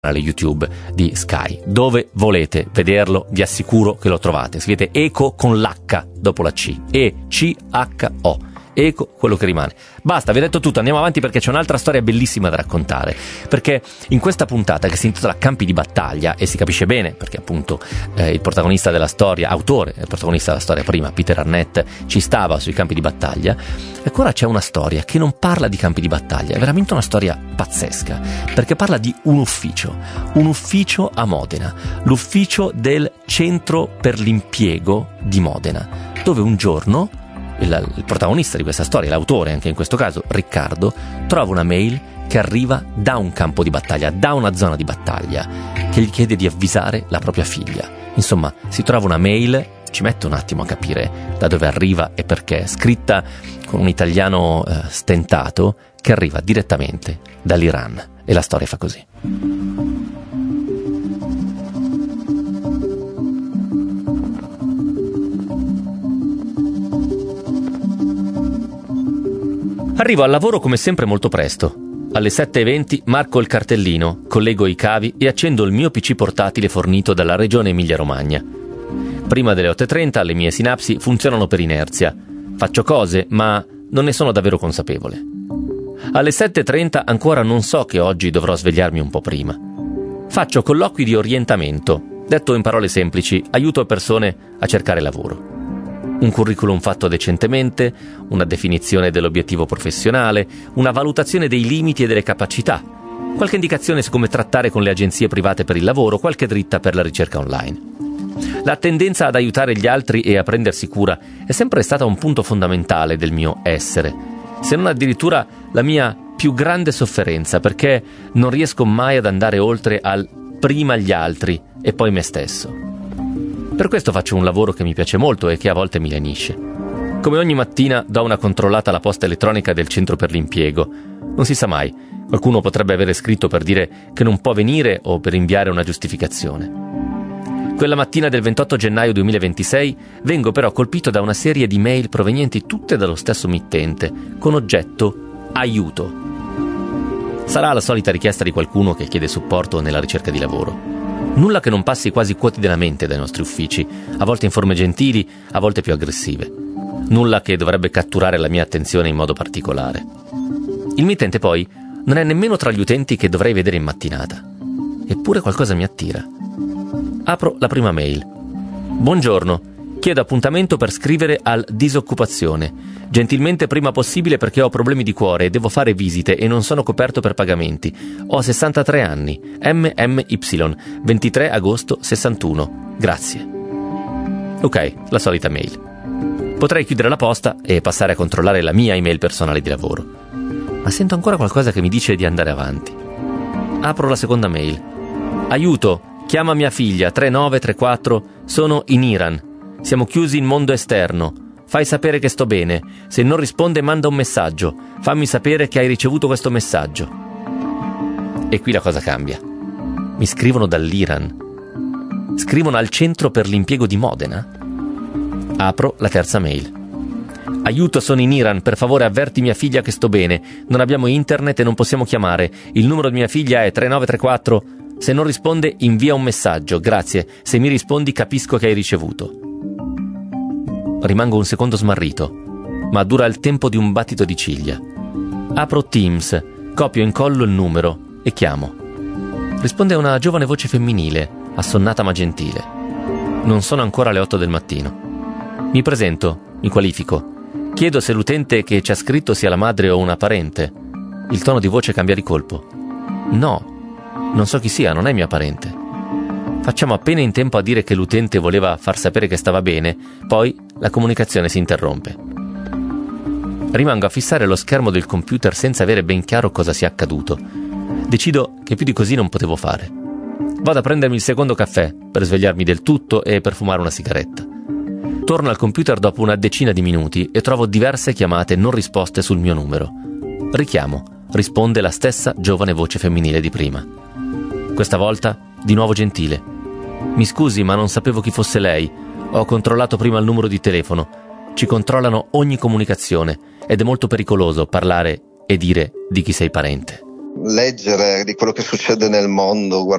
YouTube di Sky. Dove volete vederlo, vi assicuro che lo trovate. Scrivete Eco con l'H dopo la C, E-C-H-O. Eco, quello che rimane. Basta, vi ho detto tutto, andiamo avanti perché c'è un'altra storia bellissima da raccontare. Perché in questa puntata, che si intitola Campi di battaglia, e si capisce bene perché appunto il protagonista della storia, autore, il protagonista della storia prima, Peter Arnett, ci stava sui campi di battaglia. Ecco, ora c'è una storia che non parla di campi di battaglia, è veramente una storia pazzesca, perché parla di un ufficio a Modena, l'ufficio del Centro per l'Impiego di Modena, dove un giorno il protagonista di questa storia, l'autore anche in questo caso, Riccardo, trova una mail che arriva da un campo di battaglia, da una zona di battaglia, che gli chiede di avvisare la propria figlia. Insomma, si trova una mail, ci mette un attimo a capire da dove arriva e perché, scritta con un italiano stentato, che arriva direttamente dall'Iran. E la storia fa così. Arrivo al lavoro come sempre molto presto. Alle 7:20 marco il cartellino, collego i cavi e accendo il mio PC portatile fornito dalla regione Emilia-Romagna. Prima delle 8:30 le mie sinapsi funzionano per inerzia. Faccio cose, ma non ne sono davvero consapevole. Alle 7:30 ancora non so che oggi dovrò svegliarmi un po' prima. Faccio colloqui di orientamento. Detto in parole semplici, aiuto persone a cercare lavoro. Un curriculum fatto decentemente, una definizione dell'obiettivo professionale, una valutazione dei limiti e delle capacità, qualche indicazione su come trattare con le agenzie private per il lavoro, qualche dritta per la ricerca online. La tendenza ad aiutare gli altri e a prendersi cura è sempre stata un punto fondamentale del mio essere, se non addirittura la mia più grande sofferenza, perché non riesco mai ad andare oltre al prima gli altri e poi me stesso. Per questo faccio un lavoro che mi piace molto e che a volte mi lenisce. Come ogni mattina do una controllata alla posta elettronica del Centro per l'Impiego. Non si sa mai, qualcuno potrebbe avere scritto per dire che non può venire o per inviare una giustificazione. Quella mattina del 28 gennaio 2026 vengo però colpito da una serie di mail provenienti tutte dallo stesso mittente, con oggetto aiuto. Sarà la solita richiesta di qualcuno che chiede supporto nella ricerca di lavoro. Nulla che non passi quasi quotidianamente dai nostri uffici, a volte in forme gentili, a volte più aggressive. Nulla che dovrebbe catturare la mia attenzione in modo particolare. Il mittente poi non è nemmeno tra gli utenti che dovrei vedere in mattinata. Eppure qualcosa mi attira. Apro la prima mail. Buongiorno, chiedo appuntamento per scrivere al disoccupazione. Gentilmente prima possibile perché ho problemi di cuore e devo fare visite e non sono coperto per pagamenti. Ho 63 anni, MMY, 23 agosto 61. Grazie. Ok, la solita mail. Potrei chiudere la posta e passare a controllare la mia email personale di lavoro. Ma sento ancora qualcosa che mi dice di andare avanti. Apro la seconda mail. Aiuto, chiama mia figlia, 3934, sono in Iran. Siamo chiusi in mondo esterno. Fai sapere che sto bene. Se non risponde manda un messaggio. Fammi sapere che hai ricevuto questo messaggio. E qui la cosa cambia. Mi scrivono dall'Iran. Scrivono al Centro per l'Impiego di Modena. Apro la terza mail. Aiuto, sono in Iran, per favore avverti mia figlia che sto bene. Non abbiamo internet e non possiamo chiamare. Il numero di mia figlia è 3934. Se non risponde invia un messaggio. Grazie. Se mi rispondi capisco che hai ricevuto. Rimango un secondo smarrito, ma dura il tempo di un battito di ciglia. Apro Teams, copio e incollo il numero e chiamo. Risponde una giovane voce femminile, assonnata ma gentile. Non sono ancora le 8 del mattino. Mi presento, mi qualifico. Chiedo se l'utente che ci ha scritto sia la madre o una parente. Il tono di voce cambia di colpo. No, non so chi sia, non è mia parente. Facciamo appena in tempo a dire che l'utente voleva far sapere che stava bene, poi la comunicazione si interrompe. Rimango a fissare lo schermo del computer senza avere ben chiaro cosa sia accaduto. Decido che più di così non potevo fare. Vado a prendermi il secondo caffè per svegliarmi del tutto e per fumare una sigaretta. Torno al computer dopo una decina di minuti e trovo diverse chiamate non risposte sul mio numero. Richiamo, risponde la stessa giovane voce femminile di prima. Questa volta di nuovo gentile. Mi scusi, ma non sapevo chi fosse lei. Ho controllato prima il numero di telefono. Ci controllano ogni comunicazione ed è molto pericoloso parlare e dire di chi sei parente. leggere di quello che succede nel mondo,